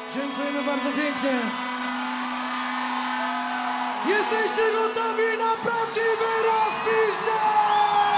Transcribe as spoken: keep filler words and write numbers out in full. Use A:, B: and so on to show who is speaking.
A: Dziękujemy bardzo pięknie. Jesteście gotowi na prawdziwy rozpiszczek?